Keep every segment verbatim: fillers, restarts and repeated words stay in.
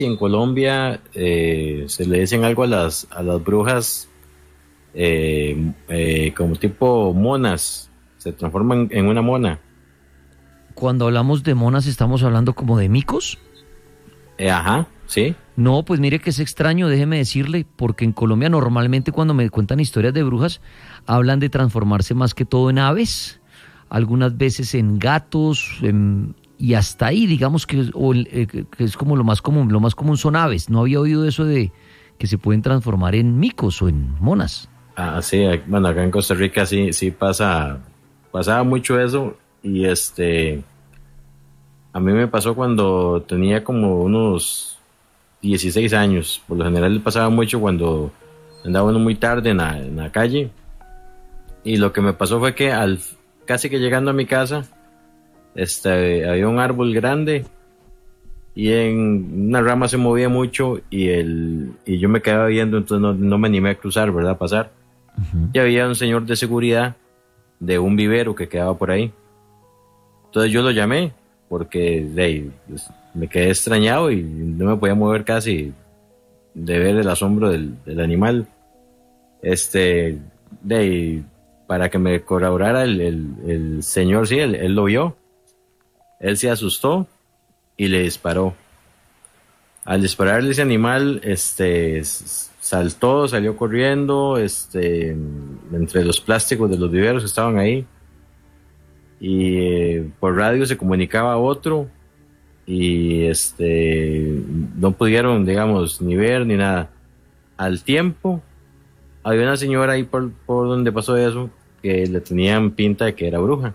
en Colombia eh, se le dicen algo a las, a las brujas eh, eh, como tipo monas, se transforman en una mona. Cuando hablamos de monas, ¿estamos hablando como de micos? Eh, ajá, sí. No, pues mire que es extraño, déjeme decirle, porque en Colombia normalmente cuando me cuentan historias de brujas, hablan de transformarse más que todo en aves, algunas veces en gatos, en- y hasta ahí, digamos que, es- o el- eh, que que es como lo más común, lo más común son aves. No había oído eso de que se pueden transformar en micos o en monas. Ah, sí, ac- bueno, acá en Costa Rica sí, sí pasa, pasaba mucho eso y este, a mí me pasó cuando tenía como unos dieciséis años. Por lo general le pasaba mucho cuando andaba uno muy tarde en la, en la calle. Y lo que me pasó fue que al casi que llegando a mi casa, este, había un árbol grande y en una rama se movía mucho y el y yo me quedaba viendo, entonces no, no me animé a cruzar, ¿verdad? A pasar. Ujú. Y había un señor de seguridad de un vivero que quedaba por ahí. Entonces yo lo llamé porque de ahí, pues, me quedé extrañado y no me podía mover casi de ver el asombro del, del animal. Este, de ahí, para que me colaborara el, el, el señor, sí, él, él lo vio, él se asustó y le disparó. Al dispararle ese animal, este, s- saltó, salió corriendo, este, entre los plásticos de los viveros que estaban ahí, y eh, por radio se comunicaba a otro, y este, no pudieron, digamos, ni ver ni nada. Al tiempo, había una señora ahí por, por donde pasó eso, que le tenían pinta de que era bruja.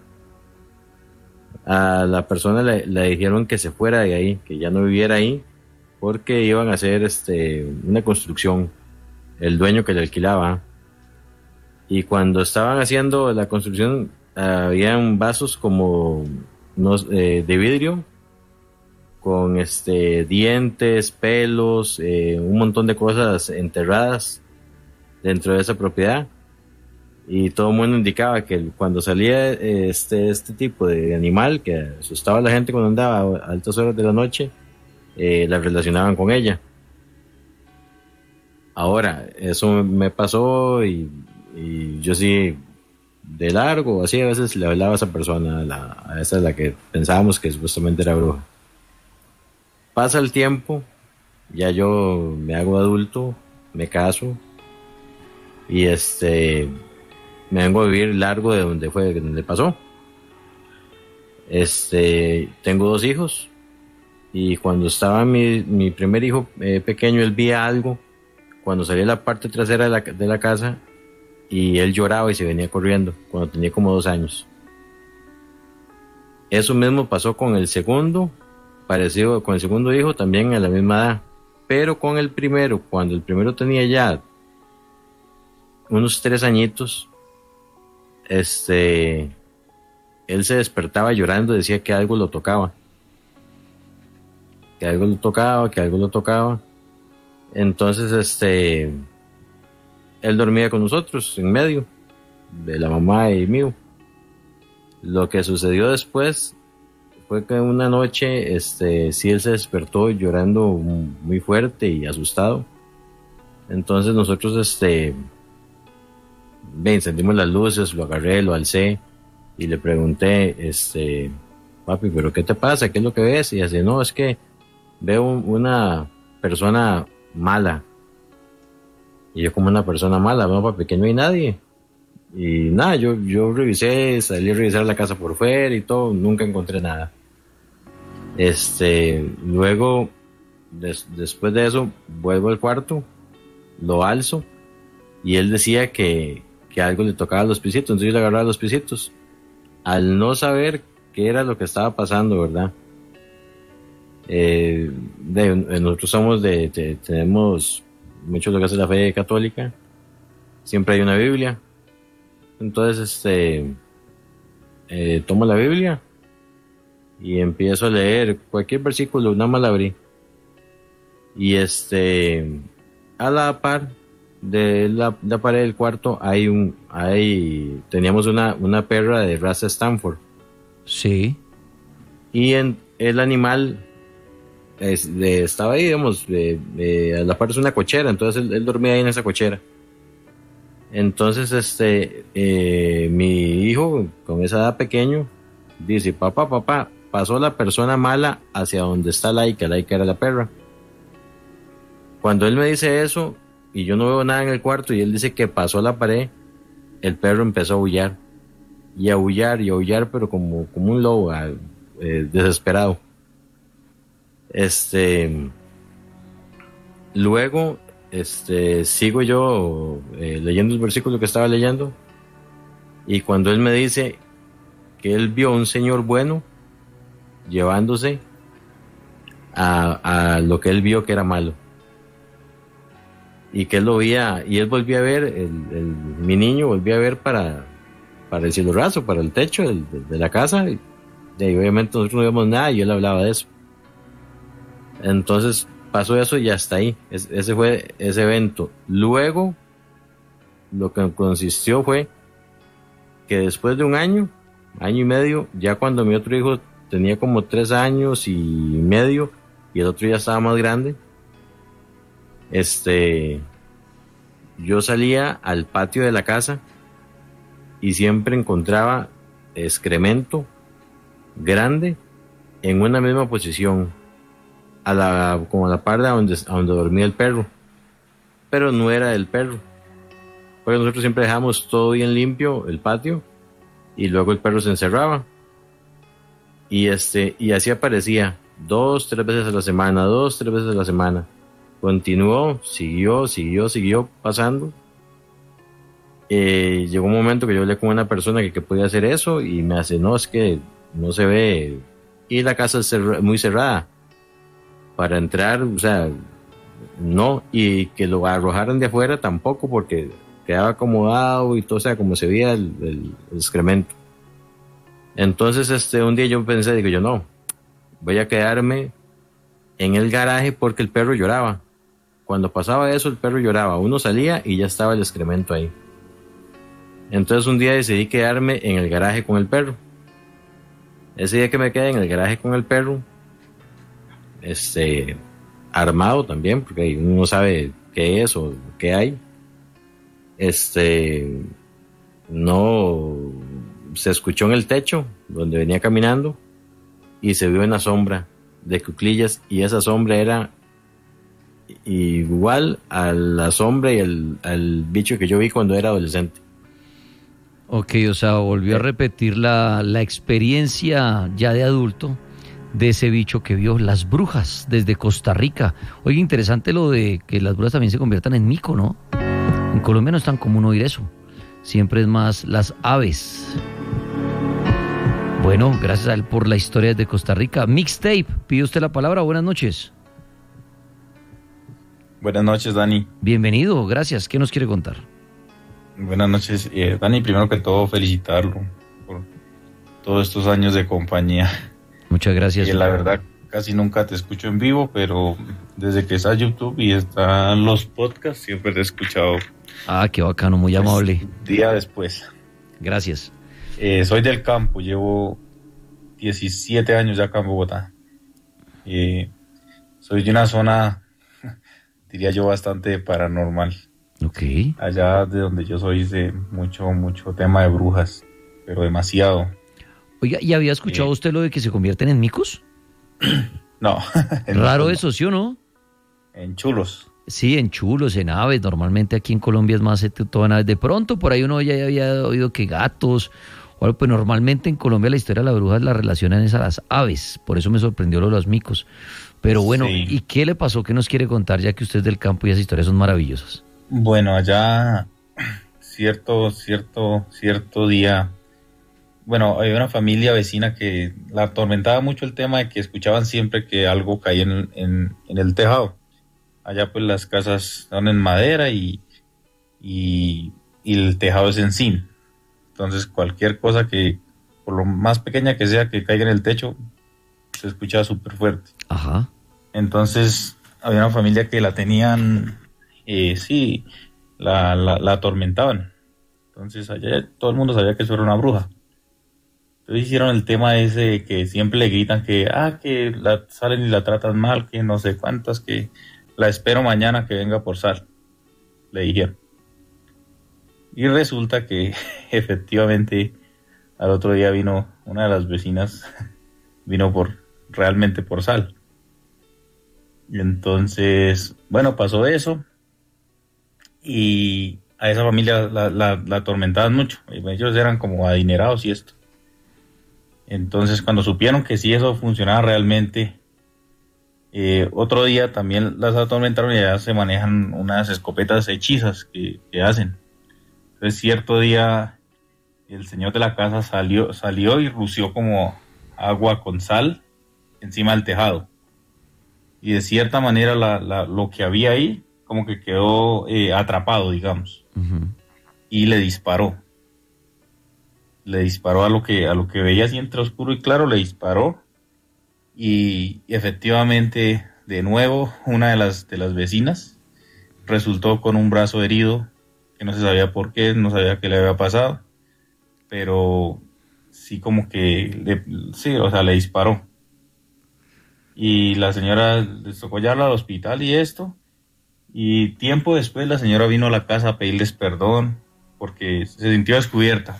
A la persona le, le dijeron que se fuera de ahí, que ya no viviera ahí, porque iban a hacer este, una construcción, el dueño que le alquilaba. Y cuando estaban haciendo la construcción, habían vasos como unos, eh, de vidrio, con este, dientes, pelos, eh, un montón de cosas enterradas dentro de esa propiedad. Y todo el mundo indicaba que cuando salía eh, este, este tipo de animal que asustaba a la gente cuando andaba a altas horas de la noche, eh, la relacionaban con ella. Ahora, eso me pasó y, y yo sí, de largo, así a veces le hablaba a esa persona, a, la, a esa a la que pensábamos que supuestamente era bruja. Pasa el tiempo, ya yo me hago adulto, me caso y este me vengo a vivir largo de donde fue, de donde pasó. Este, tengo dos hijos y cuando estaba mi, mi primer hijo eh, pequeño, él veía algo cuando salía a la parte trasera de la, de la casa y él lloraba y se venía corriendo cuando tenía como dos años. Eso mismo pasó con el segundo, parecido con el segundo hijo también a la misma edad, pero con el primero, cuando el primero tenía ya unos tres añitos, este, él se despertaba llorando, decía que algo lo tocaba, que algo lo tocaba, que algo lo tocaba. Entonces, este, él dormía con nosotros en medio de la mamá y mío. Lo que sucedió después fue que una noche, este, sí él se despertó llorando muy fuerte y asustado. Entonces nosotros, este, ve, encendimos las luces, lo agarré, lo alcé y le pregunté, este, papi, ¿pero qué te pasa? ¿Qué es lo que ves? Y así, no, es que veo una persona mala. Y yo como una persona mala, no, papi, que no hay nadie. Y nada, yo, yo revisé, salí a revisar la casa por fuera y todo, nunca encontré nada. Este, luego, des- después de eso, vuelvo al cuarto, lo alzo y él decía que, que algo le tocaba los pisitos, entonces yo le agarraba los pisitos. Al no saber qué era lo que estaba pasando, ¿verdad? Eh, de, nosotros somos de, de- tenemos mucho lo que hace la fe católica, siempre hay una Biblia, entonces este, eh, tomo la Biblia y empiezo a leer cualquier versículo, nada más la abrí. Y este, a la par de la, la pared del cuarto hay un, hay, teníamos una, una perra de raza Stanford. Sí. Y en, el animal es, de, estaba ahí, digamos, de, de, a la par de una cochera, entonces él, él dormía ahí en esa cochera. Entonces, este, eh, mi hijo, con esa edad pequeño, dice, papá, papá, pasó la persona mala hacia donde está Laika, Laika era la perra. Cuando él me dice eso, y yo no veo nada en el cuarto, y él dice que pasó a la pared, el perro empezó a aullar, y a aullar, y a aullar, pero como, como un lobo, eh, desesperado. Este, luego, este, sigo yo eh, leyendo el versículo que estaba leyendo, y cuando él me dice que él vio a un señor bueno llevándose a, a lo que él vio que era malo, y que él lo veía, y él volvía a ver, el, el, mi niño volvía a ver para, para el cielo raso, para el techo del, de, de la casa, y, y obviamente nosotros no vimos nada, y él hablaba de eso. Entonces pasó eso y hasta ahí, es, ese fue ese evento. Luego, lo que consistió fue que después de un año, año y medio, ya cuando mi otro hijo tenía como tres años y medio, y el otro ya estaba más grande, este, yo salía al patio de la casa y siempre encontraba excremento grande en una misma posición, a la, como a la par de donde, a donde dormía el perro, pero no era del perro, porque nosotros siempre dejamos todo bien limpio, el patio, y luego el perro se encerraba, y este, y así aparecía dos, tres veces a la semana, dos, tres veces a la semana. Continuó, siguió, siguió, siguió pasando. Eh, llegó un momento que yo hablé con una persona que, que podía hacer eso, y me hace, no, es que no se ve, y la casa es cerr- muy cerrada para entrar, o sea, no, y que lo arrojaran de afuera tampoco, porque quedaba acomodado y todo, o sea, como se veía el, el, el excremento. Entonces, este, un día yo pensé, digo yo, no, voy a quedarme en el garaje porque el perro lloraba. Cuando pasaba eso, el perro lloraba. Uno salía y ya estaba el excremento ahí. Entonces, un día decidí quedarme en el garaje con el perro. Ese día que me quedé en el garaje con el perro, este, armado también, porque uno no sabe qué es o qué hay. Este, no se escuchó en el techo donde venía caminando y se vio una sombra de cuclillas, y esa sombra era igual a la sombra y el, al bicho que yo vi cuando era adolescente. Ok, o sea, volvió a repetir la, la experiencia ya de adulto de ese bicho que vio, las brujas desde Costa Rica. Oye, interesante lo de que las brujas también se conviertan en mico, ¿no? En Colombia no es tan común oír eso. Siempre es más las aves. Bueno, gracias a él por la historia desde Costa Rica. Mixtape, pide usted la palabra. Buenas noches. Buenas noches, Dani. Bienvenido, gracias. ¿Qué nos quiere contar? Buenas noches, eh, Dani. Primero que todo, felicitarlo por todos estos años de compañía. Muchas gracias. Y la verdad, casi nunca te escucho en vivo, pero desde que está YouTube y están los podcasts, siempre te he escuchado. Ah, qué bacano, muy amable. Día después. Gracias. Eh, soy del campo, llevo diecisiete años ya acá en Bogotá. Eh, soy de una zona, diría yo, bastante paranormal. Ok. Allá de donde yo soy es de mucho, mucho tema de brujas, pero demasiado. Oiga, ¿y había escuchado Eh, usted lo de que se convierten en micos? No. Raro eso, ¿sí o no? En chulos. Sí, en chulos, en aves. Normalmente aquí en Colombia es más todo en aves. De pronto por ahí uno ya había oído que gatos o algo, pues normalmente en Colombia la historia de las brujas la relacionan es a las aves. Por eso me sorprendió lo de los micos. Pero bueno, Sí. ¿y qué le pasó? ¿Qué nos quiere contar ya que usted es del campo y esas historias son maravillosas? Bueno, allá cierto, cierto, cierto día, bueno, había una familia vecina que la atormentaba mucho el tema de que escuchaban siempre que algo caía en, en, en el tejado. Allá pues las casas son en madera y, y, y el tejado es en zinc. Entonces cualquier cosa que, por lo más pequeña que sea, que caiga en el techo, se escuchaba súper fuerte. Ajá. Entonces había una familia que la tenían, eh, sí, la, la, la atormentaban. Entonces allá todo el mundo sabía que eso era una bruja. Entonces hicieron el tema ese de que siempre le gritan que, ah, que la salen y la tratan mal, que no sé cuántas, que la espero mañana que venga por sal, le dijeron. Y resulta que efectivamente al otro día vino una de las vecinas, vino por realmente por sal. Y entonces, bueno, pasó eso y a esa familia la, la, la atormentaban mucho. Ellos eran como adinerados y esto. Entonces, cuando supieron que sí eso funcionaba realmente, eh, otro día también las atormentaron y ya se manejan unas escopetas hechizas que, que hacen. Entonces, cierto día el señor de la casa salió, salió y rució como agua con sal encima del tejado. Y de cierta manera la, la, lo que había ahí como que quedó eh, atrapado, digamos. Uh-huh. Y le disparó. Le disparó a lo que a lo que veía así entre oscuro y claro, le disparó. Y, y efectivamente, de nuevo, una de las, de las vecinas resultó con un brazo herido, que no se sabía por qué, no sabía qué le había pasado. Pero sí como que, le, sí, o sea, le disparó. Y la señora les tocó llevarla al hospital y esto. Y tiempo después la señora vino a la casa a pedirles perdón porque se sintió descubierta.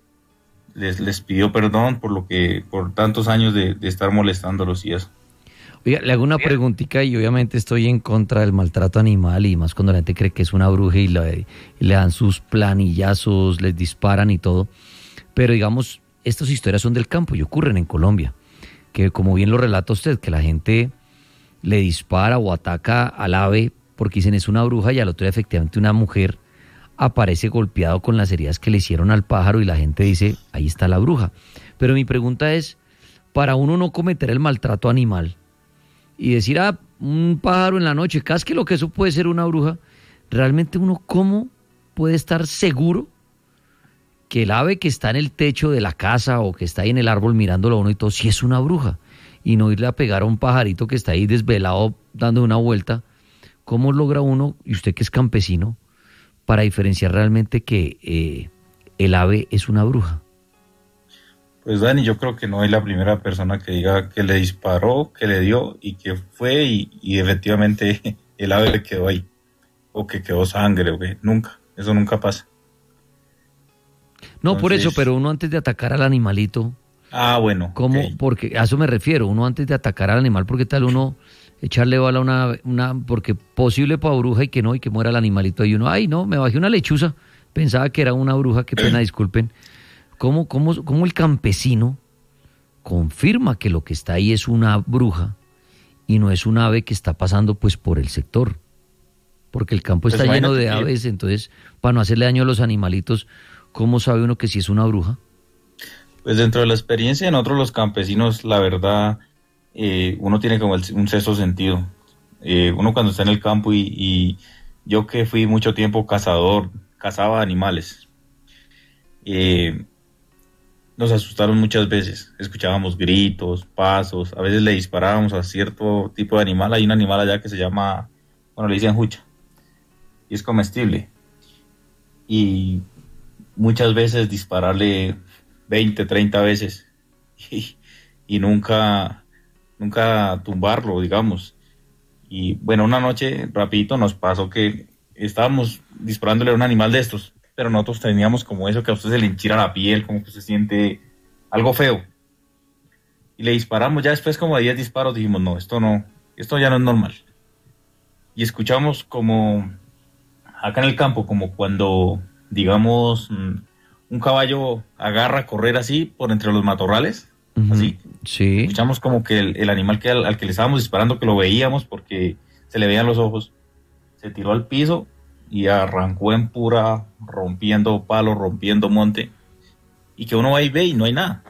Les, les pidió perdón por lo que, por tantos años de, de estar molestándolos y eso. Oiga, le hago una preguntita y obviamente estoy en contra del maltrato animal y más cuando la gente cree que es una bruja y le, y le dan sus planillazos, les disparan y todo. Pero digamos, estas historias son del campo y ocurren en Colombia. Que como bien lo relata usted, que la gente le dispara o ataca al ave porque dicen es una bruja y al otro día efectivamente una mujer aparece golpeado con las heridas que le hicieron al pájaro y la gente dice, ahí está la bruja. Pero mi pregunta es, para uno no cometer el maltrato animal y decir, ah, un pájaro en la noche, casque lo que eso puede ser una bruja, realmente uno cómo puede estar seguro que el ave que está en el techo de la casa o que está ahí en el árbol mirándolo a uno y todo, si es una bruja, y no irle a pegar a un pajarito que está ahí desvelado dando una vuelta? ¿Cómo logra uno, y usted que es campesino, para diferenciar realmente que eh, el ave es una bruja? Pues Dani, yo creo que no es la primera persona que diga que le disparó, que le dio y que fue y, y efectivamente el ave quedó ahí, o que quedó sangre, o que nunca, eso nunca pasa. No, Entonces, por eso, pero uno antes de atacar al animalito... Ah, bueno. ¿Cómo? Okay. Porque a eso me refiero, uno antes de atacar al animal, porque tal uno echarle bala a una, una, porque posible para bruja y que no, y que muera el animalito, y uno, ay, no, me bajé una lechuza, pensaba que era una bruja, qué pena, disculpen. ¿Cómo, cómo, cómo el campesino confirma que lo que está ahí es una bruja y no es un ave que está pasando pues por el sector? Porque el campo está pues lleno de aves, entonces, para no hacerle daño a los animalitos, ¿cómo sabe uno que sí es una bruja? Pues dentro de la experiencia de nosotros los campesinos, la verdad, eh, uno tiene como el, un sexto sentido. Eh, uno cuando está en el campo y, y yo que fui mucho tiempo cazador, cazaba animales, eh, nos asustaron muchas veces. Escuchábamos gritos, pasos, a veces le disparábamos a cierto tipo de animal. Hay un animal allá que se llama, bueno, le dicen jucha, y es comestible. Y muchas veces dispararle veinte, treinta veces y, y nunca, nunca tumbarlo, digamos. Y bueno, una noche rapidito nos pasó que estábamos disparándole a un animal de estos, pero nosotros teníamos como eso que a usted se le hinchira la piel, como que se siente algo feo. Y le disparamos, ya después como de diez disparos dijimos, no, esto no, esto ya no es normal. Y escuchamos como acá en el campo, como cuando, digamos, un caballo agarra a correr así por entre los matorrales, uh-huh. Así. Sí. Escuchamos como que el, el animal que al, al que le estábamos disparando, que lo veíamos porque se le veían los ojos, se tiró al piso y arrancó en pura, rompiendo palos, rompiendo monte, y que uno va y ve y no hay nada.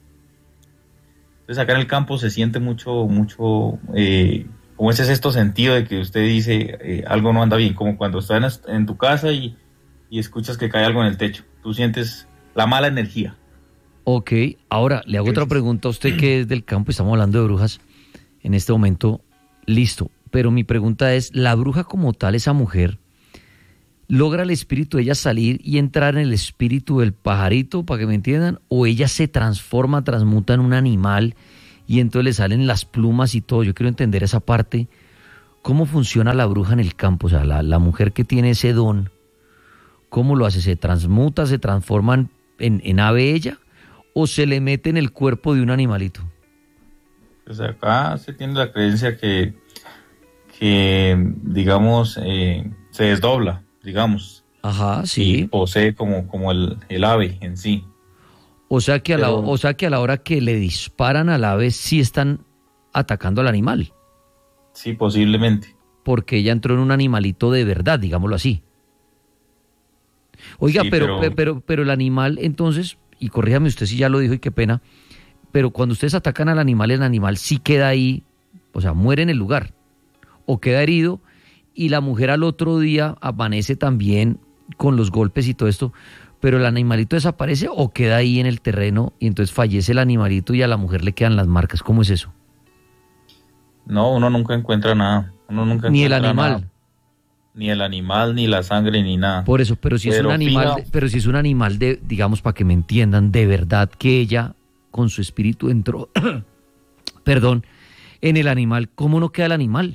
Entonces acá en el campo se siente mucho, mucho, eh, como ese sexto sentido de que usted dice eh, algo no anda bien, como cuando estás en, en tu casa y, y escuchas que cae algo en el techo. Tú sientes la mala energía. Ok, ahora le hago otra pregunta a usted que es del campo, estamos hablando de brujas en este momento, listo, pero mi pregunta es, ¿la bruja como tal, esa mujer, ¿logra el espíritu de ella salir y entrar en el espíritu del pajarito, para que me entiendan? ¿O ella se transforma, transmuta en un animal y entonces le salen las plumas y todo? Yo quiero entender esa parte. ¿Cómo funciona la bruja en el campo? O sea, la, la mujer que tiene ese don, ¿cómo lo hace? ¿Se transmuta, se transforma en, en, en ave ella? ¿O se le mete en el cuerpo de un animalito? Pues acá se tiene la creencia que, que digamos, eh, se desdobla, digamos. Ajá, sí. Y posee como, como el, el ave en sí. O sea, que a la, Pero- o sea que a la hora que le disparan al ave sí están atacando al animal, Sí, posiblemente. porque ella entró en un animalito de verdad, digámoslo así. Oiga, Sí, pero, pero- pero, pero el animal entonces, y corríjame usted si ya lo dijo y qué pena, pero cuando ustedes atacan al animal, el animal sí queda ahí, o sea, muere en el lugar, o queda herido, y la mujer al otro día amanece también con los golpes y todo esto, pero el animalito desaparece o queda ahí en el terreno y entonces fallece el animalito y a la mujer le quedan las marcas. ¿Cómo es eso? No, uno nunca encuentra nada. Uno nunca Ni el encuentra animal. nada. Ni el animal, ni la sangre, ni nada. Por eso, pero si es Pero un animal, fija- pero si es un animal de, digamos, para que me entiendan, de verdad que ella con su espíritu entró, perdón, en el animal, ¿cómo no queda el animal?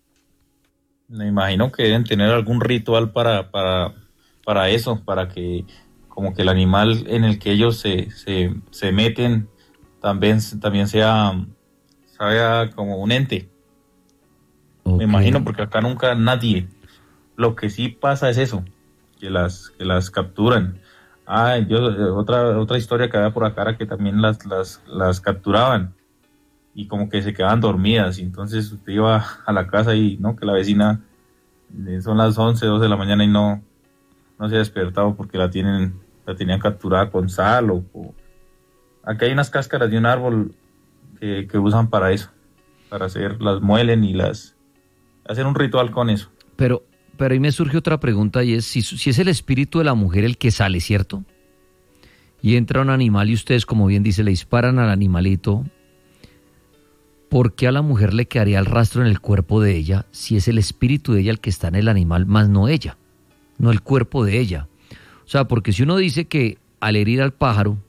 Me imagino que deben tener algún ritual para, para, para eso, para que como que el animal en el que ellos se, se, se meten también, también sea, sea como un ente. Ok. Me imagino, porque acá nunca nadie. Lo que sí pasa es eso, que las, que las capturan. Ah, yo, eh, otra, otra historia que había por acá era que también las, las, las capturaban y como que se quedaban dormidas. Y entonces usted iba a la casa y no, que la vecina eh, son las once, doce de la mañana y no, no se ha despertado porque la tienen, la tenían capturada con sal o, o- Acá hay unas cáscaras de un árbol que, que usan para eso, para hacer, las muelen y las hacer un ritual con eso. Pero, pero ahí me surge otra pregunta y es, si, si es el espíritu de la mujer el que sale, ¿cierto? Y entra un animal y ustedes, como bien dice, le disparan al animalito, ¿por qué a la mujer le quedaría el rastro en el cuerpo de ella si es el espíritu de ella el que está en el animal, más no ella, no el cuerpo de ella? O sea, porque si uno dice que al herir al pájaro,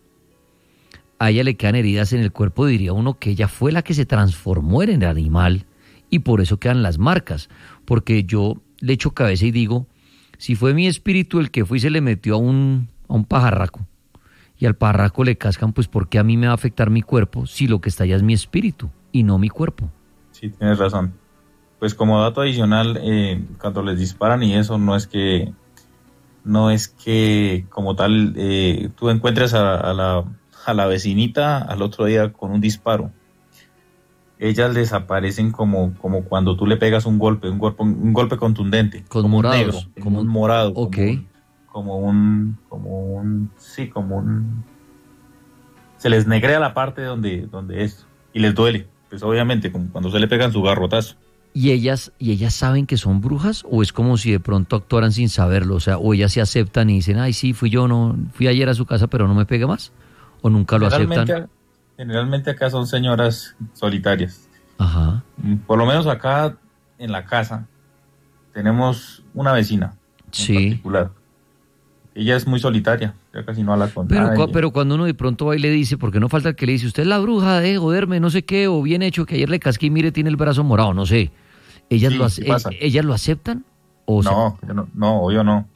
a ella le quedan heridas en el cuerpo, diría uno que ella fue la que se transformó en el animal y por eso quedan las marcas. Porque yo le echo cabeza y digo, si fue mi espíritu el que fue y se le metió a un, a un pajarraco y al pajarraco le cascan, pues ¿por qué a mí me va a afectar mi cuerpo si lo que está allá es mi espíritu y no mi cuerpo? Sí, tienes razón. Pues como dato adicional, eh, cuando les disparan y eso, no es que, no es que como tal eh, tú encuentres a, a la, a la vecinita al otro día con un disparo. Ellas desaparecen como, como cuando tú le pegas un golpe, un golpe, un golpe contundente, Con como un morados, negro, como como- un morado, ok. como, un, como un, como un, sí, como un, se les negrea la parte donde, donde es y les duele, pues obviamente como cuando se le pegan su garrotazo. ¿Y ellas, ¿Y ellas saben que son brujas o es como si de pronto actuaran sin saberlo? O sea, o ellas se aceptan y dicen, ay, sí, fui yo, no, fui ayer a su casa, pero no me pegué más. O nunca lo aceptan. Generalmente, generalmente acá son señoras solitarias. Ajá. Por lo menos acá en la casa tenemos una vecina en Sí. particular. Ella es muy solitaria, ya casi no habla con Pero, nadie. cua- pero cuando uno de pronto va y le dice, porque no falta el que le dice, usted es la bruja de joderme, no sé qué, o bien hecho, que ayer le casqué y mire, tiene el brazo morado, no sé. ¿Ellas, Sí, lo, sí ace- pasa. eh, ¿ellas lo aceptan? O sea, No, yo no, no, yo no.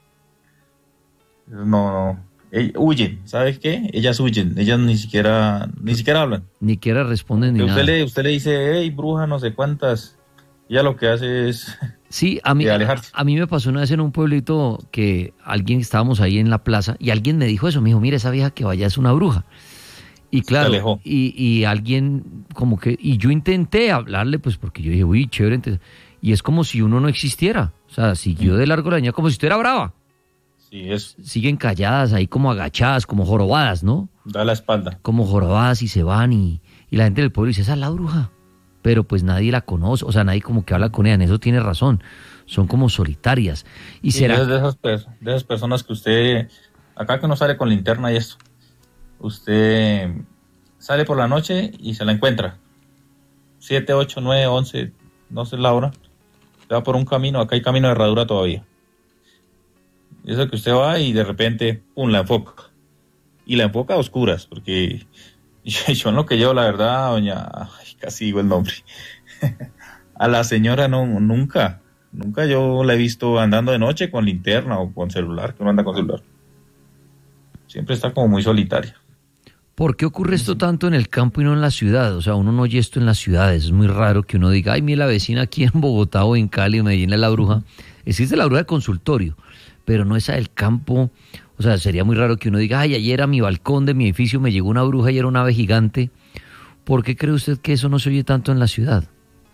No, no. Ell- huyen, ¿sabes qué? Ellas huyen, ellas ni siquiera, ni siquiera hablan. ni siquiera responden ni Que usted nada. le, usted le dice, hey, bruja, no sé cuántas. Ella lo que hace es Sí, a mí, de a, alejarse. a mí me pasó una vez en un pueblito que alguien, estábamos ahí en la plaza y alguien me dijo eso, me dijo, mire, esa vieja que vaya es una bruja. Y Se claro, alejó. y, y alguien como que, y yo intenté hablarle, pues porque yo dije, uy, chévere, entonces- y es como si uno no existiera, o sea, siguió de largo la niña como si estuviera brava. Sí, es, Siguen calladas ahí como agachadas, como jorobadas, ¿no? da la espalda. Como jorobadas y se van y, y la gente del pueblo dice, esa es la bruja. Pero pues nadie la conoce, o sea, nadie como que habla con ella, en eso tiene razón. Son como solitarias. Y Sí, será... es de esas, pers- de esas personas que usted, acá que uno sale con linterna y esto, usted sale por la noche y se la encuentra. Siete, ocho, nueve, once, no sé la hora. Se va por un camino, acá hay camino de herradura todavía. Eso que usted va y de repente, pum, la enfoca. Y la enfoca a oscuras, porque yo en lo que llevo, la verdad, doña, ay, casi digo el nombre, a la señora no, nunca, nunca yo la he visto andando de noche con linterna o con celular, que no anda con celular. Siempre está como muy solitaria. ¿Por qué ocurre esto tanto en el campo y no en la ciudad? O sea, uno no oye esto en las ciudades. Es muy raro que uno diga, ay, mira la vecina aquí en Bogotá o en Cali o Medellín es la bruja. Existe la bruja de consultorio, pero no esa del campo. O sea, sería muy raro que uno diga, ay, ayer a mi balcón de mi edificio me llegó una bruja y era un ave gigante. ¿Por qué cree usted que eso no se oye tanto en la ciudad?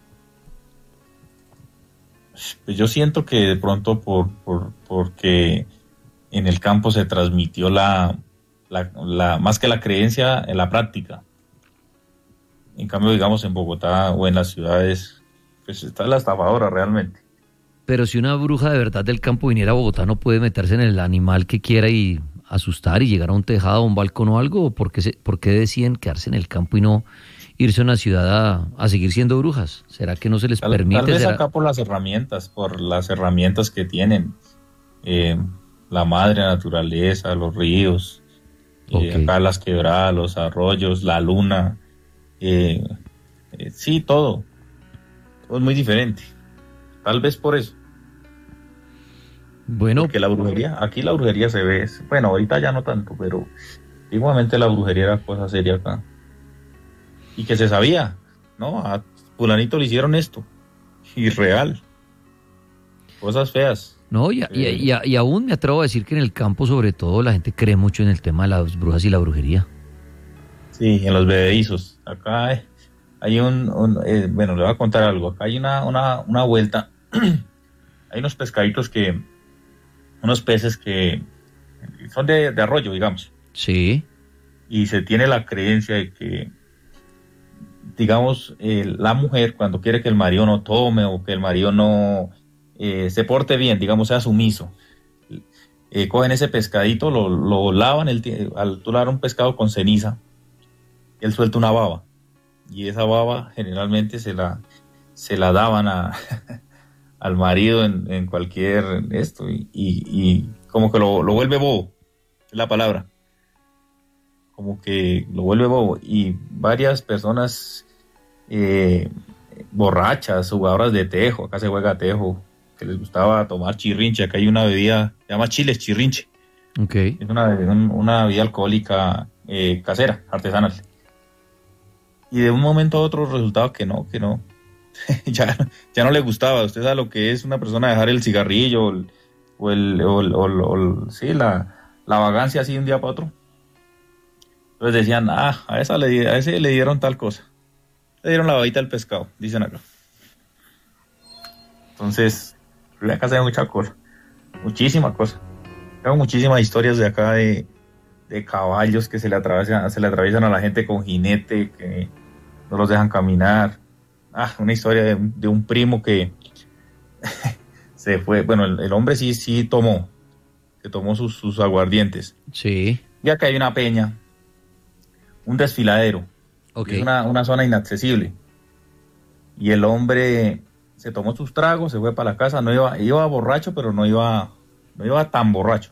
Pues yo siento que de pronto por, por porque en el campo se transmitió la... La, la, más que la creencia, en la práctica. En cambio, digamos, en Bogotá o en las ciudades, pues está la estafadora realmente. Pero si una bruja de verdad del campo viniera a Bogotá, ¿no puede meterse en el animal que quiera y asustar y llegar a un tejado, a un balcón o algo? ¿O por qué, se, por qué deciden quedarse en el campo y no irse a una ciudad a, a seguir siendo brujas? ¿Será que no se les Tal, permite? Tal vez ¿Será? acá por las herramientas, por las herramientas que tienen. Eh, la madre naturaleza, los ríos. Okay. Eh, acá las quebradas, los arroyos, la luna, eh, eh, sí, todo, todo es muy diferente, tal vez por eso. Bueno, porque la brujería, aquí la brujería se ve, bueno, ahorita ya no tanto, pero igualmente la brujería era cosa seria acá, y que se sabía, ¿no? A fulanito le hicieron esto, y real, cosas feas. No, y, y, y, y aún me atrevo a decir que en el campo, sobre todo, la gente cree mucho en el tema de las brujas y la brujería. Sí, en los bebedizos. Acá hay, hay un, un eh, bueno, le voy a contar algo. Acá hay una, una, una vuelta. Hay unos pescaditos que, unos peces que son de, de arroyo, digamos. Sí. Y se tiene la creencia de que, digamos, eh, la mujer cuando quiere que el marido no tome o que el marido no... Eh, se porte bien, digamos, sea sumiso. Eh, cogen ese pescadito, lo, lo lavan, el, al tú lavar un pescado con ceniza, él suelta una baba. Y esa baba generalmente se la, se la daban a, al marido en, en cualquier esto, y, y, y como que lo, lo vuelve bobo, es la palabra. Como que lo vuelve bobo. Y varias personas eh, borrachas, jugadoras de tejo, acá se juega tejo, que les gustaba tomar chirrinche. Acá hay una bebida, se llama chiles chirrinche. Okay. Es una, una bebida alcohólica eh, casera, artesanal. Y de un momento a otro resultaba que no, que no. ya, ya no le gustaba. Usted sabe lo que es una persona dejar el cigarrillo o, el, o, el, o, el, o, el, o el, sí, la, la vagancia así de un día para otro. Entonces decían, ah, a, esa le, a ese le dieron tal cosa. Le dieron la babita del pescado, dicen acá. Entonces... acá se ve mucha cosa, muchísima cosa. Tengo muchísimas historias de acá de, de caballos que se le atraviesan, se le atraviesan a la gente con jinete, que no los dejan caminar. Ah, una historia de, de un primo que se fue, bueno, el, el hombre sí, sí tomó, que tomó sus, sus aguardientes. Sí. Y acá hay una peña, un desfiladero, okay. Es una, una zona inaccesible. Y el hombre... se tomó sus tragos, se fue para la casa, no iba, iba borracho, pero no iba, no iba tan borracho.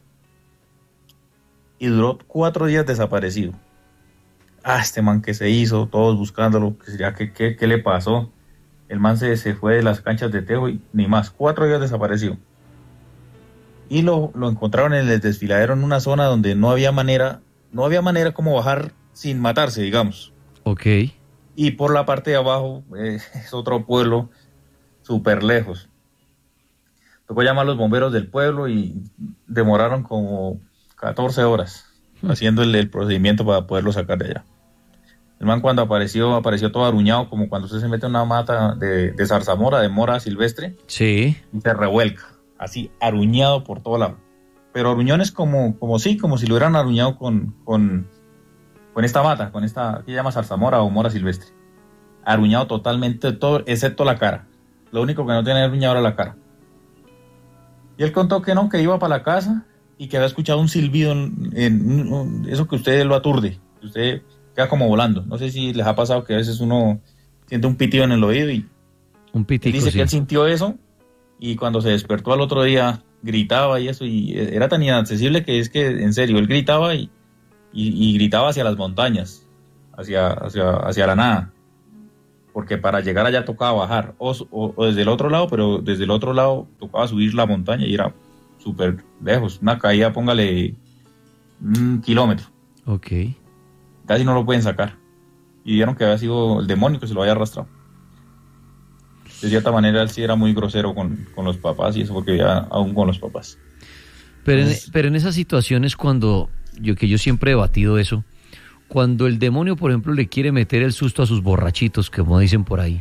Y duró cuatro días desaparecido. Ah, este man que se hizo, todos buscándolo, que sería, ¿qué, qué, qué le pasó? El man se, se fue de las canchas de tejo y ni más, cuatro días desaparecido. Y lo, lo encontraron en el desfiladero en una zona donde no había manera, no había manera como bajar sin matarse, digamos. Ok. Y por la parte de abajo eh, es otro pueblo súper lejos. Tocó llamar a los bomberos del pueblo y demoraron como catorce horas mm. haciendo el, el procedimiento para poderlo sacar de allá. El man cuando apareció, apareció todo aruñado, como cuando usted se mete en una mata de, de zarzamora, de mora silvestre. Sí. Y se revuelca, así aruñado por todo lado. Pero aruñones como, como sí, como si lo hubieran aruñado con, con, con esta mata, con esta, ¿qué se llama? Zarzamora o mora silvestre. Aruñado totalmente todo, excepto la cara. Lo único que no tenía aruñado era la cara. Y él contó que no, que iba para la casa y que había escuchado un silbido, en, en, en eso que usted lo aturde, que usted queda como volando. No sé si les ha pasado que a veces uno siente un pitido en el oído y un pitico, dice sí. que él sintió eso y cuando se despertó al otro día gritaba y eso, y era tan inaccesible que es que, en serio, él gritaba y, y, y gritaba hacia las montañas, hacia, hacia, hacia la nada, porque para llegar allá tocaba bajar, o, o, o desde el otro lado, pero desde el otro lado tocaba subir la montaña y era súper lejos, una caída, póngale un kilómetro. Ok. Casi no lo pueden sacar. Y vieron que había sido el demonio que se lo había arrastrado. De cierta manera, él sí era muy grosero con, con los papás y eso porque vivía aún con los papás. Pero, Entonces, en, pero en esas situaciones cuando, yo que yo siempre he debatido eso, cuando el demonio, por ejemplo, le quiere meter el susto a sus borrachitos, como dicen por ahí,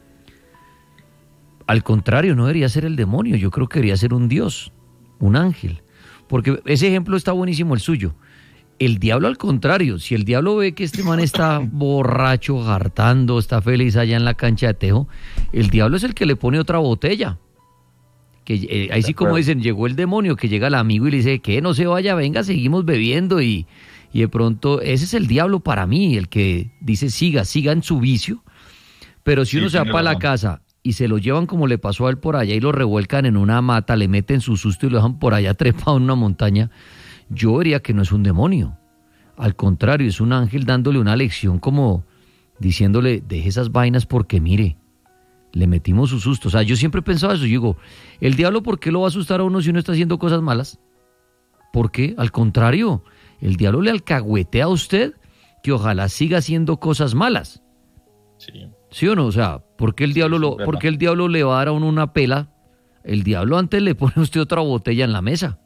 al contrario, no debería ser el demonio, yo creo que debería ser un Dios, un ángel. Porque ese ejemplo está buenísimo el suyo. El diablo al contrario, si el diablo ve que este man está borracho, hartando, está feliz allá en la cancha de tejo, el diablo es el que le pone otra botella. Que eh, ahí sí como dicen, llegó el demonio, que llega el amigo y le dice, que no se vaya, venga, seguimos bebiendo y, y de pronto ese es el diablo para mí, el que dice siga, siga en su vicio, pero si sí, uno se va para la casa y se lo llevan como le pasó a él por allá y lo revuelcan en una mata, le meten su susto y lo dejan por allá trepado en una montaña, yo diría que no es un demonio, al contrario, es un ángel dándole una lección como diciéndole, deje esas vainas porque mire, le metimos su susto. O sea, yo siempre he pensado eso, yo digo, ¿el diablo por qué lo va a asustar a uno si uno está haciendo cosas malas? ¿Por qué? Al contrario, el diablo le alcahuetea a usted que ojalá siga haciendo cosas malas. sí. ¿Sí o no? O sea, ¿por qué el diablo, lo, ¿por qué el diablo le va a dar a uno una pela? El diablo antes le pone a usted otra botella en la mesa.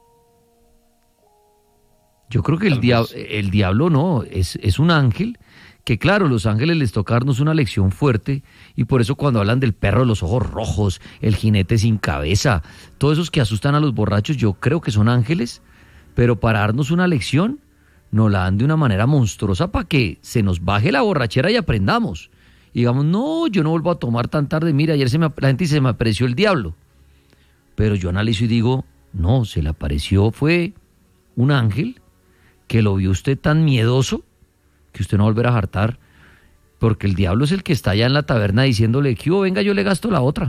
Yo creo que el, dia el diablo no, es, es un ángel, que claro, los ángeles les toca darnos una lección fuerte, y por eso cuando hablan del perro de los ojos rojos, el jinete sin cabeza, todos esos que asustan a los borrachos, yo creo que son ángeles, pero para darnos una lección, nos la dan de una manera monstruosa para que se nos baje la borrachera y aprendamos. Y digamos, no, yo no vuelvo a tomar tan tarde, mira, ayer se me, la gente dice, se me apareció el diablo. Pero yo analizo y digo, no, se le apareció, fue un ángel que lo vio usted tan miedoso que usted no volverá a hartar, porque el diablo es el que está allá en la taberna diciéndole, que oh, venga, yo le gasto la otra.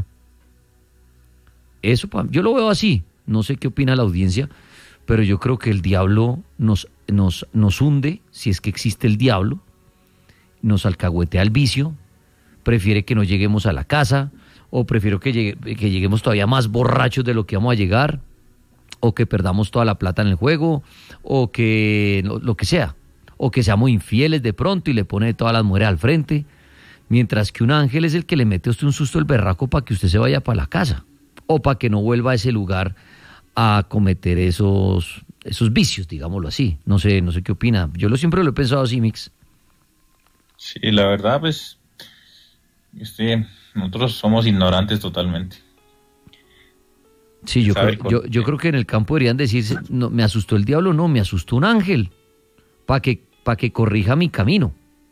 Eso, yo lo veo así, no sé qué opina la audiencia, pero yo creo que el diablo nos, nos, nos hunde, si es que existe el diablo, nos alcahuetea el vicio, prefiere que no lleguemos a la casa, o prefiero que, llegue, que lleguemos todavía más borrachos de lo que vamos a llegar, o que perdamos toda la plata en el juego, o que lo, lo que sea, o que seamos infieles de pronto y le pone todas las mujeres al frente, mientras que un ángel es el que le mete a usted un susto el berraco para que usted se vaya para la casa, o para que no vuelva a ese lugar a cometer esos, esos vicios, digámoslo así. No sé, no sé qué opina. Yo lo siempre lo he pensado así, Mix. Sí, la verdad, pues, este, nosotros somos ignorantes totalmente. Sí, yo creo, yo, yo creo que en el campo deberían decirse, no, me asustó el diablo, no, me asustó un ángel, para que, para que corrija mi camino.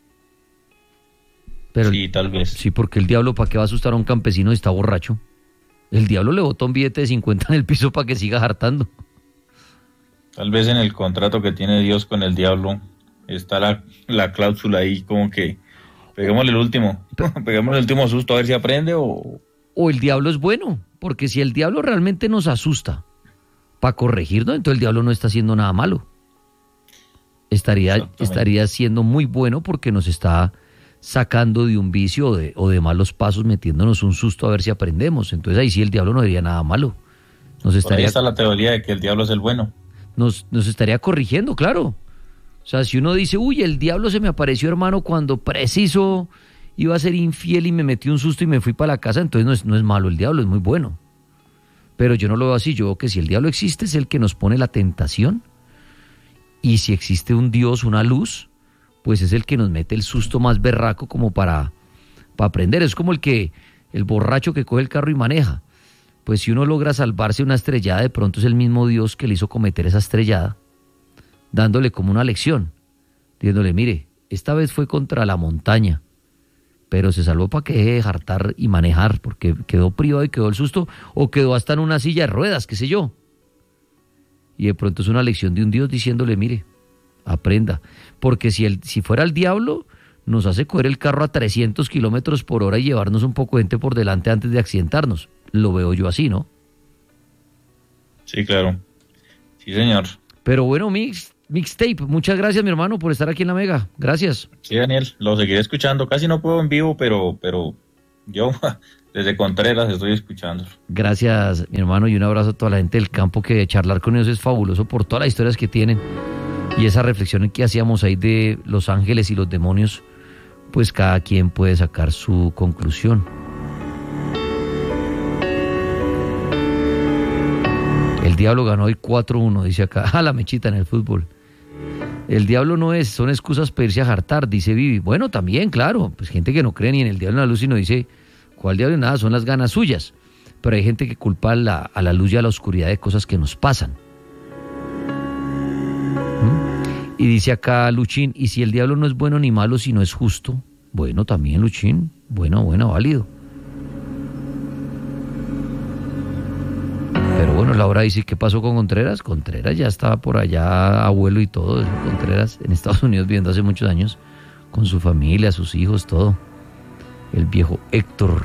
Pero sí, tal vez. Sí, porque el diablo, ¿para qué va a asustar a un campesino si está borracho? El diablo le botó un billete de cincuenta en el piso para que siga hartando. Tal vez en el contrato que tiene Dios con el diablo está la, la cláusula ahí como que peguémosle el último, peguémosle el último susto a ver si aprende o... O el diablo es bueno, porque si el diablo realmente nos asusta para corregirnos, entonces el diablo no está haciendo nada malo. Estaría, estaría siendo muy bueno porque nos está sacando de un vicio o de, o de malos pasos, metiéndonos un susto a ver si aprendemos. Entonces ahí sí el diablo no haría nada malo. Nos estaría, Por ahí está la teoría de que el diablo es el bueno. Nos, nos estaría corrigiendo, claro. O sea, si uno dice, uy, el diablo se me apareció, hermano, cuando preciso iba a ser infiel y me metí un susto y me fui para la casa, entonces no es, no es malo el diablo, es muy bueno. Pero yo no lo veo así, yo veo que si el diablo existe es el que nos pone la tentación, y si existe un Dios, una luz, pues es el que nos mete el susto más berraco como para, para aprender. Es como el que, el borracho que coge el carro y maneja. Pues si uno logra salvarse una estrellada, de pronto es el mismo Dios que le hizo cometer esa estrellada, dándole como una lección, diciéndole, mire, esta vez fue contra la montaña, pero se salvó para que deje de hartar y manejar, porque quedó privado y quedó el susto, o quedó hasta en una silla de ruedas, qué sé yo. Y de pronto es una lección de un Dios diciéndole, mire, aprenda, porque si, el, si fuera el diablo, nos hace coger el carro a trescientos kilómetros por hora y llevarnos un poco de gente por delante antes de accidentarnos. Lo veo yo así, ¿no? Sí, claro. Sí, señor. Pero bueno, mix, Mixtape, muchas gracias, mi hermano, por estar aquí en la Mega. Gracias. Sí, Daniel, lo seguiré escuchando. Casi no puedo en vivo, pero, pero yo desde Contreras estoy escuchando. Gracias, mi hermano, y un abrazo a toda la gente del campo, que charlar con ellos es fabuloso por todas las historias que tienen. Y esa reflexión que hacíamos ahí de los ángeles y los demonios, pues cada quien puede sacar su conclusión. El Diablo ganó hoy cuatro uno, dice acá. Ah, la mechita en el fútbol. El diablo no es, son excusas para irse a jartar, dice Vivi. Bueno, también, claro, pues gente que no cree ni en el diablo ni en la luz, sino dice, ¿cuál diablo? Nada, son las ganas suyas. Pero hay gente que culpa a la, a la luz y a la oscuridad de cosas que nos pasan. ¿Mm? Y dice acá Luchín, ¿y si el diablo no es bueno ni malo, sino es justo? Bueno, también, Luchín, bueno, bueno, válido. Pero bueno, Laura dice, ¿qué pasó con Contreras? Contreras ya estaba por allá, abuelo y todo. Contreras en Estados Unidos viviendo hace muchos años, con su familia, sus hijos, todo. El viejo Héctor.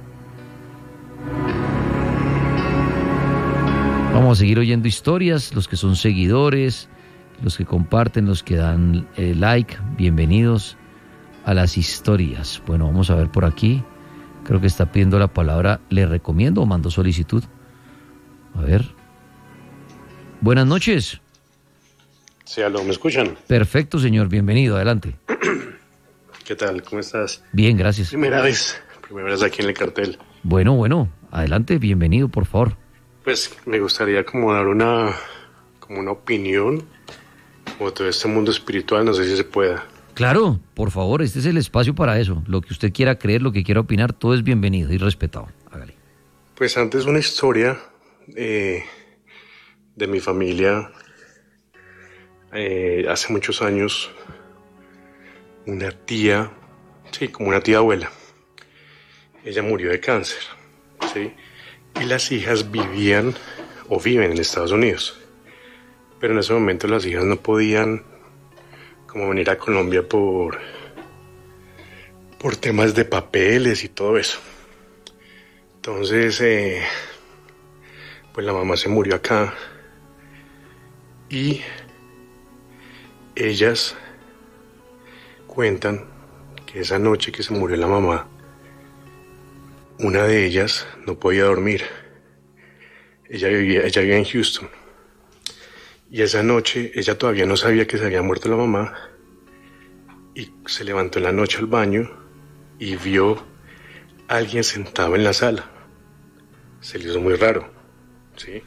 Vamos a seguir oyendo historias, los que son seguidores, los que comparten, los que dan eh, like, bienvenidos a las historias. Bueno, vamos a ver por aquí. Creo que está pidiendo la palabra, le recomiendo o mando solicitud. A ver. Buenas noches. Sí, aló, ¿me escuchan? Perfecto, señor. Bienvenido. Adelante. ¿Qué tal? ¿Cómo estás? Bien, gracias. Primera vez. Primera vez aquí en el cartel. Bueno, bueno. Adelante. Bienvenido, por favor. Pues me gustaría como dar una, como una opinión, como todo este mundo espiritual, no sé si se pueda. Claro, por favor. Este es el espacio para eso. Lo que usted quiera creer, lo que quiera opinar, todo es bienvenido y respetado. Hágale. Pues antes una historia... Eh, de mi familia. Eh, hace muchos años una tía, sí, como una tía abuela, ella murió de cáncer, sí, y las hijas vivían o viven en Estados Unidos, pero en ese momento las hijas no podían como venir a Colombia por por temas de papeles y todo eso. Entonces eh, pues la mamá se murió acá y ellas cuentan que esa noche que se murió la mamá, una de ellas no podía dormir. Ella vivía, ella vivía en Houston y esa noche ella todavía no sabía que se había muerto la mamá y se levantó en la noche al baño y vio a alguien sentado en la sala. Se le hizo muy raro. Sí.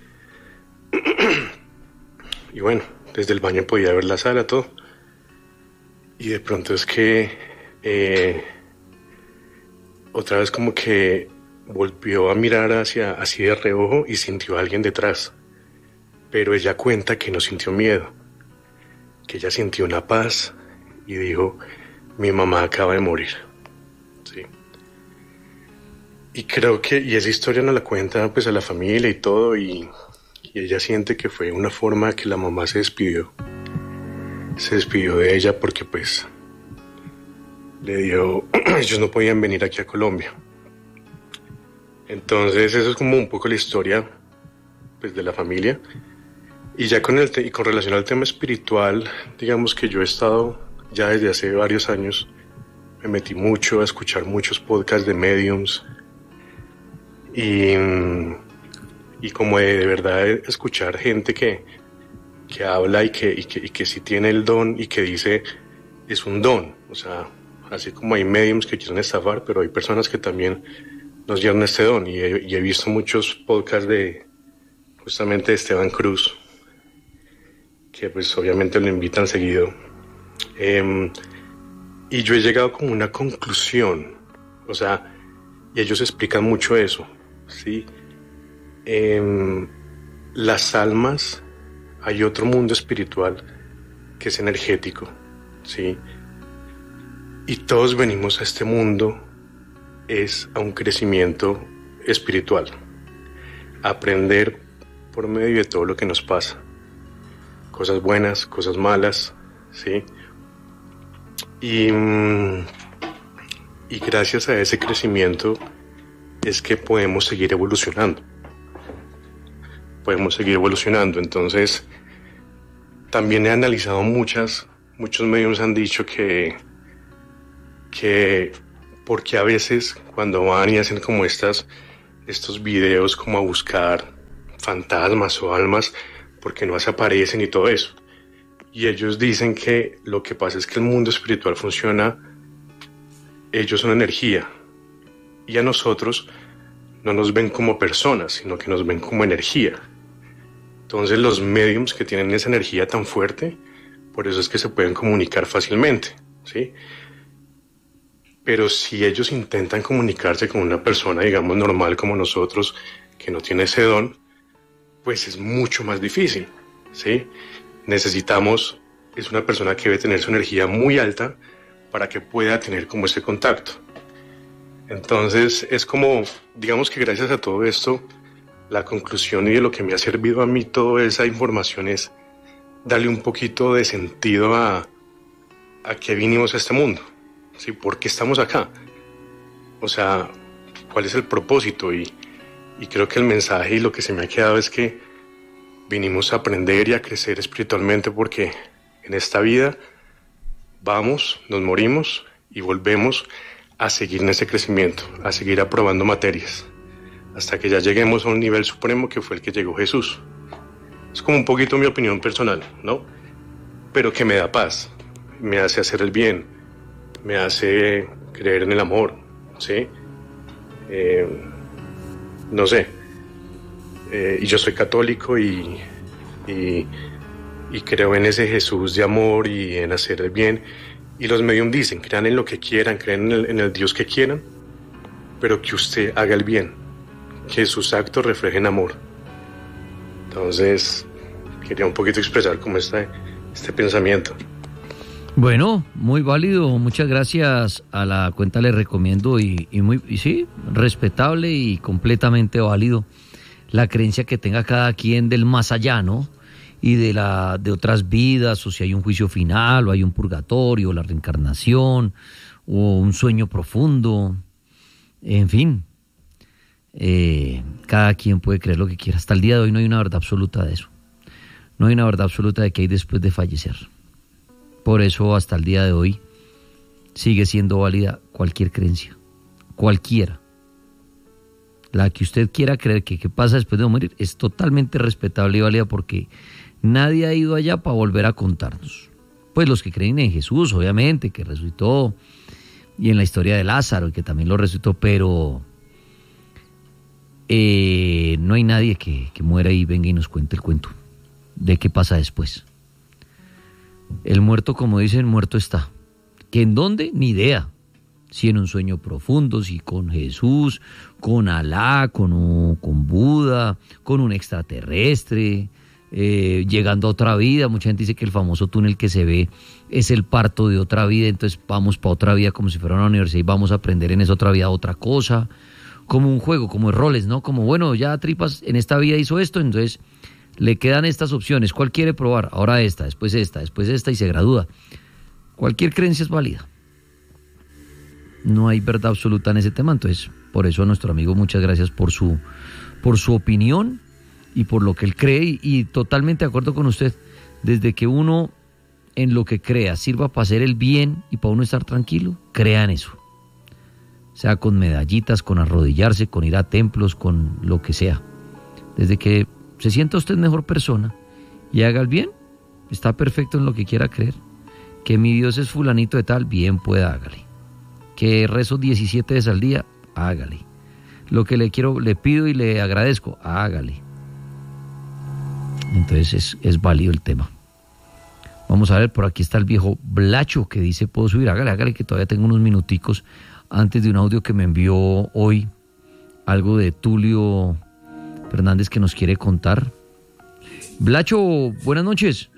Y bueno, desde el baño podía ver la sala, todo. Y de pronto es que eh, otra vez como que volvió a mirar hacia así de reojo y sintió a alguien detrás. Pero ella cuenta que no sintió miedo, que ella sintió una paz y dijo, mi mamá acaba de morir. Sí. Y creo que, y esa historia nos la cuenta pues a la familia y todo, y, y ella siente que fue una forma que la mamá se despidió. Se despidió de ella porque pues le dio, ellos no podían venir aquí a Colombia. Entonces eso es como un poco la historia pues de la familia. Y ya con, el te- y con relación al tema espiritual, digamos que yo he estado ya desde hace varios años, me metí mucho a escuchar muchos podcasts de mediums. Y, y como de, de verdad escuchar gente que, que habla y que, y, que, y que sí tiene el don y que dice es un don. O sea, así como hay mediums que quieren estafar, pero hay personas que también nos dieron este don. Y he, y he visto muchos podcasts de justamente de Esteban Cruz, que pues obviamente lo invitan seguido. Eh, y yo he llegado como una conclusión, o sea, y ellos explican mucho eso. ¿Sí? Eh, las almas, hay otro mundo espiritual que es energético, ¿sí? Y todos venimos a este mundo es a un crecimiento espiritual, aprender por medio de todo lo que nos pasa, cosas buenas, cosas malas, ¿sí? Y, y gracias a ese crecimiento es que podemos seguir evolucionando. podemos seguir evolucionando. Entonces, también he analizado muchas, muchos medios han dicho que, que porque a veces cuando van y hacen como estas, estos videos como a buscar fantasmas o almas, porque no se aparecen y todo eso. Y ellos dicen que lo que pasa es que el mundo espiritual funciona, ellos son energía, y a nosotros no nos ven como personas, sino que nos ven como energía. Entonces los mediums que tienen esa energía tan fuerte, por eso es que se pueden comunicar fácilmente, ¿sí? Pero si ellos intentan comunicarse con una persona, digamos, normal como nosotros, que no tiene ese don, pues es mucho más difícil, ¿sí? Necesitamos, es una persona que debe tener su energía muy alta para que pueda tener como ese contacto. Entonces es como, digamos que gracias a todo esto, la conclusión y de lo que me ha servido a mí toda esa información es darle un poquito de sentido a, a qué vinimos a este mundo, ¿sí? ¿Por qué estamos acá? O sea, ¿cuál es el propósito? Y, y creo que el mensaje y lo que se me ha quedado es que vinimos a aprender y a crecer espiritualmente, porque en esta vida vamos, nos morimos y volvemos a seguir en ese crecimiento, a seguir aprobando materias, hasta que ya lleguemos a un nivel supremo que fue el que llegó Jesús. Es como un poquito mi opinión personal, ¿no? Pero que me da paz, me hace hacer el bien, me hace creer en el amor, ¿sí? Eh, no sé. Eh, y yo soy católico y, y, y creo en ese Jesús de amor y en hacer el bien. Y los medium dicen, crean en lo que quieran, crean en el, en el Dios que quieran, pero que usted haga el bien, que sus actos reflejen amor. Entonces, quería un poquito expresar como este, este pensamiento. Bueno, muy válido, muchas gracias. A la cuenta le recomiendo y, y muy, y sí, respetable y completamente válido la creencia que tenga cada quien del más allá, ¿no? Y de la de otras vidas, o si hay un juicio final, o hay un purgatorio, o la reencarnación, o un sueño profundo, en fin, eh, cada quien puede creer lo que quiera. Hasta el día de hoy no hay una verdad absoluta de eso, no hay una verdad absoluta de qué hay después de fallecer. Por eso hasta el día de hoy sigue siendo válida cualquier creencia, cualquiera. La que usted quiera creer que qué pasa después de morir es totalmente respetable y válida, porque nadie ha ido allá para volver a contarnos. Pues los que creen en Jesús, obviamente, que resucitó, y en la historia de Lázaro, que también lo resucitó, pero eh, no hay nadie que, que muera y venga y nos cuente el cuento de qué pasa después. El muerto, como dicen, muerto está. ¿Que en dónde? Ni idea. Si en un sueño profundo, si con Jesús, con Alá, con, un, con Buda, con un extraterrestre, eh, llegando a otra vida. Mucha gente dice que el famoso túnel que se ve es el parto de otra vida, entonces vamos para otra vida como si fuera una universidad y vamos a aprender en esa otra vida otra cosa, como un juego, como roles, ¿no? Como, bueno, ya Tripas en esta vida hizo esto, entonces le quedan estas opciones. ¿Cuál quiere probar? Ahora esta, después esta, después esta, y se gradúa. Cualquier creencia es válida. No hay verdad absoluta en ese tema, entonces por eso a nuestro amigo muchas gracias por su, por su opinión y por lo que él cree, y, y totalmente de acuerdo con usted. Desde que uno en lo que crea sirva para hacer el bien y para uno estar tranquilo, crea en eso. Sea con medallitas, con arrodillarse, con ir a templos, con lo que sea. Desde que se sienta usted mejor persona y haga el bien, está perfecto en lo que quiera creer. Que mi Dios es fulanito de tal, bien pueda, hágale. Que rezo diecisiete veces al día, hágale. Lo que le quiero, le pido y le agradezco, hágale. Entonces es, es válido el tema. Vamos a ver, por aquí está el viejo Blacho que dice, ¿puedo subir? Hágale, hágale, que todavía tengo unos minuticos antes de un audio que me envió hoy, algo de Tulio Fernández que nos quiere contar. Blacho, buenas noches.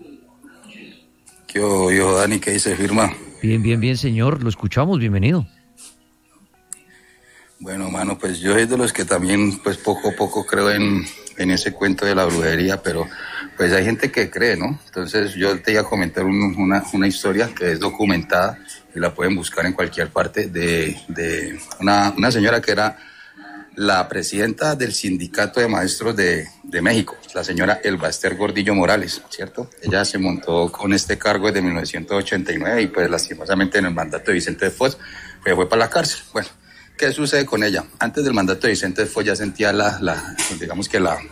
Yo, yo, Dani, ¿qué dice, firma? Bien, bien, bien, señor, lo escuchamos, bienvenido. Bueno, mano, pues yo soy de los que también, pues poco a poco creo en, en ese cuento de la brujería, pero pues hay gente que cree, ¿no? Entonces yo te iba a comentar un, una, una historia que es documentada y la pueden buscar en cualquier parte, de, de una, una señora que era la presidenta del sindicato de maestros de, de México, la señora Elba Ester Gordillo Morales, ¿cierto? Ella se montó con este cargo desde mil novecientos ochenta y nueve y pues lastimosamente en el mandato de Vicente Fox pues, fue para la cárcel. Bueno, ¿qué sucede con ella? Antes del mandato de Vicente Fox ya sentía la, la digamos que la,